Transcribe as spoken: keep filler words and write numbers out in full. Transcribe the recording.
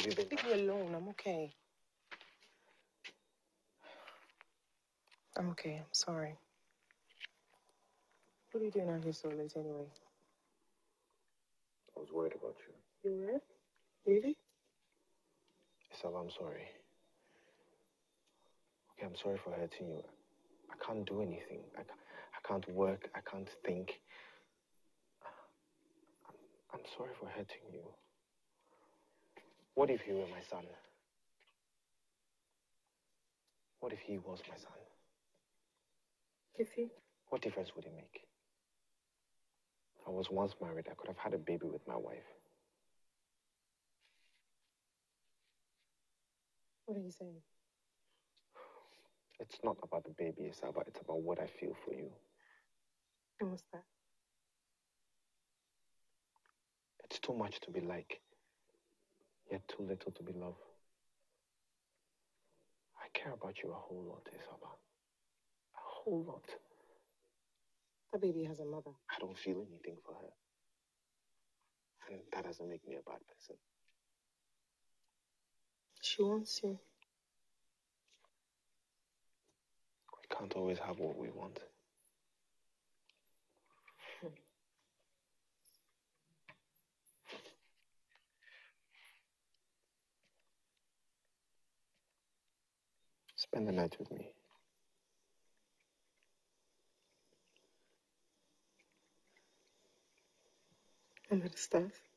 have you been? Leave me alone. I'm okay. I'm okay. I'm sorry. What are you doing out here so late anyway? I was worried about you. You were? Really? Isabel, I'm sorry. Okay, I'm sorry for hurting you. I can't do anything. I, I can't work. I can't think. I'm, I'm sorry for hurting you. What if he were my son? What if he was my son? If he? What difference would it make? I was once married. I could have had a baby with my wife. What are you saying? It's not about the baby, Isabel. It's about what I feel for you. And what's that? It's too much to be like, yet too little to be loved. I care about you a whole lot, Isabel. A whole lot. That baby has a mother. I don't feel anything for her. And that doesn't make me a bad person. She wants you. We can't always have what we want. Spend the night with me. Under the stairs?